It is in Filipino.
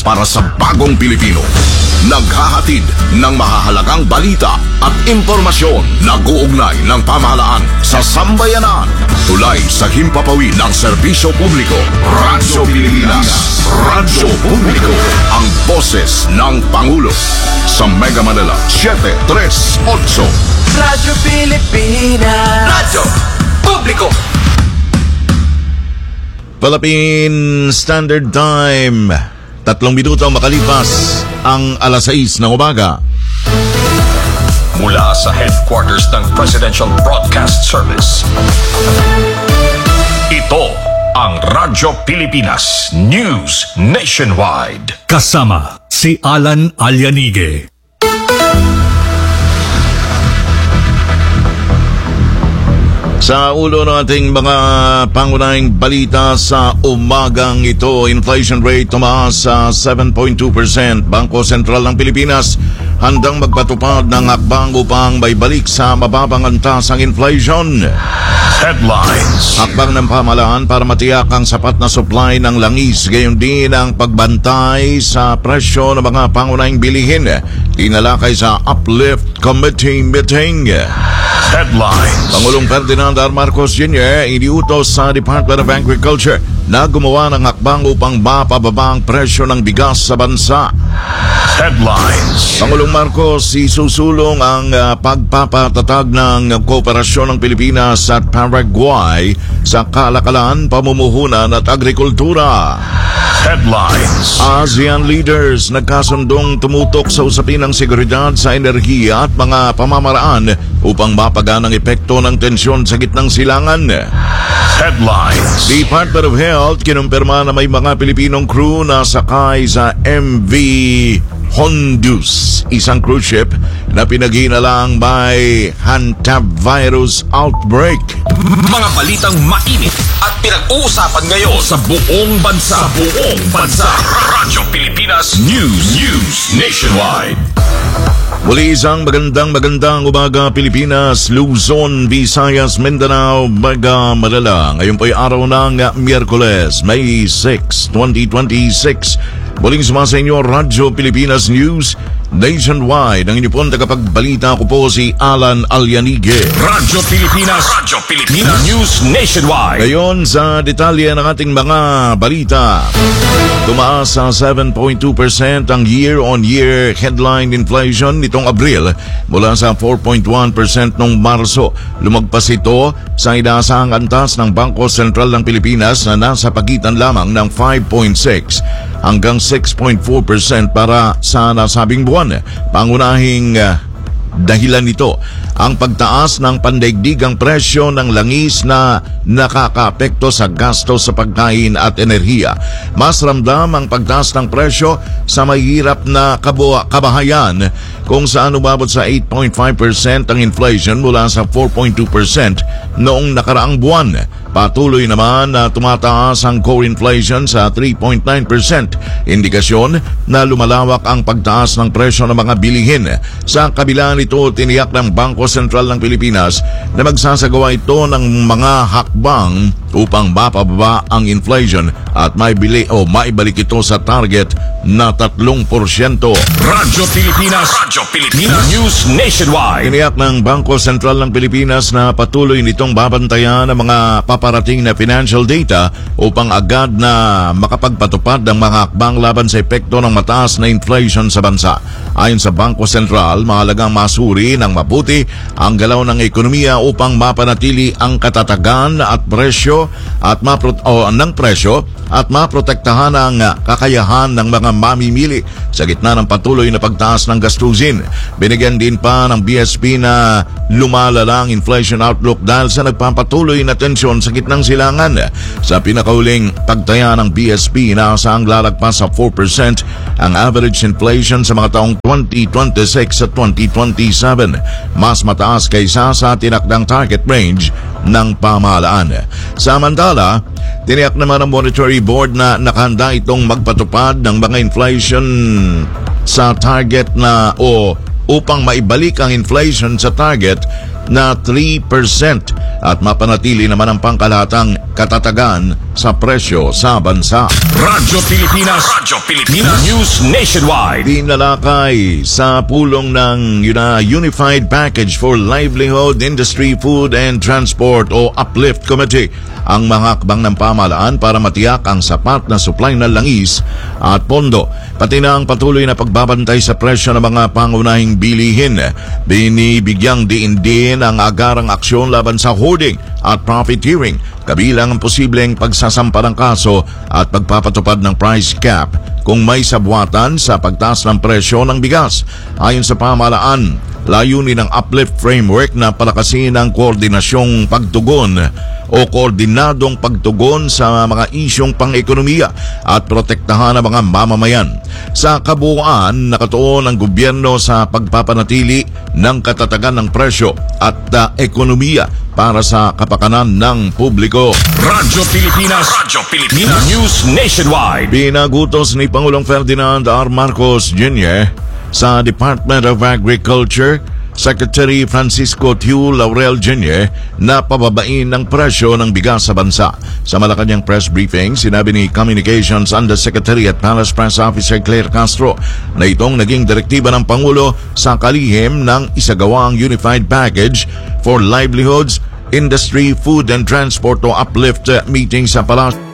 para sa bagong Pilipino. Naghahatid ng mahahalagang balita at impormasyon na guugnay ng pamahalaan sa sambayanan. Tulay sa himpapawid ng serbisyo publiko. Radyo Pilipinas. Radyo Publiko. Ang boses ng Pangulo. Sa Mega Manila 738. Radyo Pilipinas. Radyo Publiko. Philippine Standard Time. 3 minuto makalipas ang alas 6 ng umaga. Mula sa headquarters ng Presidential Broadcast Service. Ito ang Radyo Pilipinas News Nationwide. Kasama si Alan Alianige. Sa ulo ng ating mga pangunahing balita sa umagang ito, inflation rate tumaas sa 7.2%. Bangko Sentral ng Pilipinas handang magpatupad ng hakbang upang maibalik sa mababang antas ang inflation. Headlines. Hakbang ng pamahalaan para matiyak ang sapat na supply ng langis, gayon din ang pagbantay sa presyo ng mga pangunahing bilihin. Tinalakay sa Uplift Committee meeting. Headlines. Pangulong Ferdinand R. Marcos Jr. iniutos sa Department of Agriculture na gumawa ng hakbang upang mapababa ang presyo ng bigas sa bansa. Headlines. Pangulong Marcos isusulong ang pagpapatatag ng kooperasyon ng Pilipinas at Paraguay sa kalakalan, pamumuhunan at agrikultura. Headlines. ASEAN leaders nagkasundong tumutok sa usapin ng seguridad sa enerhiya at mga pamamaraan upang mapagaan ang epekto ng tensyon sa gitnang silangan. Headlines. Department of Health kinumpirma na may mga Pilipinong crew na sakay sa MV Honduras, isang cruise ship na pinaghinalang may hantavirus outbreak. Mga balitang mainit at pinag-uusapan ngayon sa buong bansa. Radyo Pilipinas News Nationwide. Muli isang magandang umaga Pilipinas, Luzon, Visayas, Mindanao, Mega Manila. Ngayon po'y araw ng Miyerkules, May 6, 2026. Muling sumasa inyo Radyo Pilipinas News Nationwide. Ang inyo pong tagapagbalita, ko po si Alan Alianige. Radyo Pilipinas News Nationwide. Ngayon sa detalye ng ating mga balita. Tumaas sa 7.2% ang year-on-year headline inflation nitong Abril mula sa 4.1% noong Marso. Lumagpas ito sa inaasahang antas ng Bangko Sentral ng Pilipinas na nasa pagitan lamang ng 5.6 hanggang 6.4% para sa nasabing buwan. Pangunahing dahilan nito ang pagtaas ng pandaigdigang presyo ng langis na nakakaapekto sa gastos sa pagkain at enerhiya. Mas ramdam ang pagtaas ng presyo sa mahirap na kabahayan kung saan umabot sa 8.5% ang inflation mula sa 4.2% noong nakaraang buwan. Patuloy naman na tumataas ang core inflation sa 3.9%. Indikasyon na lumalawak ang pagtaas ng presyo ng mga bilihin. Sa kabila nito, tiniyak ng Bangko Sentral ng Pilipinas na magsasagawa ito ng mga hakbang upang mapababa ang inflation at maibalik ito sa target na 3%. Radyo Pilipinas News Nationwide. Tiniyak ng Bangko Sentral ng Pilipinas na patuloy nitong babantayan ang mga paparating na financial data upang agad na makapagpatupad ng mga hakbang laban sa epekto ng mataas na inflation sa bansa. Ayon sa Bangko Sentral, mahalagang masuri ng mabuti ang galaw ng ekonomiya upang mapanatili ang katatagan at presyo at maprotektahan ang kakayahan ng mga mamimili sa gitna ng patuloy na pagtaas ng gastusin. Binigyan din pa ng BSP na lumalala ang inflation outlook dahil sa nagpapatuloy na tensyon sa gitnang silangan. Sa pinakauling pagtaya ng BSP, inaasahang lalagpas sa 4% ang average inflation sa mga taong 2026 at 2027. Mas mataas kaysa sa tinakdang target range ng pamahalaan. Samantala, tiniyak naman ng Monetary Board na nakahanda itong magpatupad ng mga inflation sa target na upang maibalik ang inflation sa target na 3% at mapanatili naman ang pangkalahatang katatagan sa presyo sa bansa. Radyo Pilipinas News Nationwide. Pinalakay sa pulong ng Unified Package for Livelihood, Industry, Food and Transport o UPLIFT Committee ang mga hakbang ng pamahalaan para matiyak ang sapat na supply ng langis at pondo, pati na ang patuloy na pagbabantay sa presyo ng mga pangunahing bilihin. Binibigyang diin din ang agarang aksyon laban sa hoarding at profiteering, kabilang ang posibleng pagsasampa ng kaso at pagpapatupad ng price cap kung may sabwatan sa pagtaas ng presyo ng bigas. Ayon sa pamahalaan, layunin ng UPLIFT framework na palakasin ang koordinadong pagtugon sa mga isyong pang-ekonomiya at protektahan ang mga mamamayan. Sa kabuuan, nakatuon ang gobyerno sa pagpapanatili ng katatagan ng presyo at ekonomiya para sa kapakanan ng publiko. Radyo Pilipinas News Nationwide. Pinagutos ni Pangulong Ferdinand R. Marcos Jr. sa Department of Agriculture, Secretary Francisco Tiu Laurel Jr. na pababain ng presyo ng bigas sa bansa. Sa Malacanang press briefing, sinabi ni Communications Undersecretary at Palace Press Officer Claire Castro na itong naging direktiba ng Pangulo sa kalihim ng isagawang Unified Package for Livelihoods, Industry, Food and Transport o UPLIFT meeting sa Palace